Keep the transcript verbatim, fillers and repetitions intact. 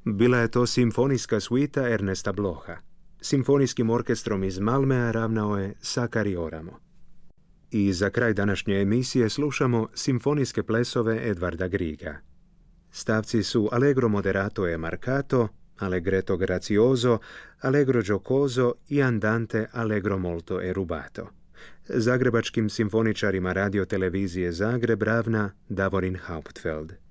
Bila je to simfonijska suita Ernesta Blocha. Simfonijskim orkestrom iz Malmea ravnao je Sakari Oramo. I za kraj današnje emisije slušamo simfonijske plesove Edvarda Griega. Stavci su Allegro moderato e marcato, Allegretto grazioso, Allegro giocoso i Andante Allegro molto e rubato. Zagrebačkim simfoničarima radiotelevizije Zagreb ravna Davorin Hauptfeld.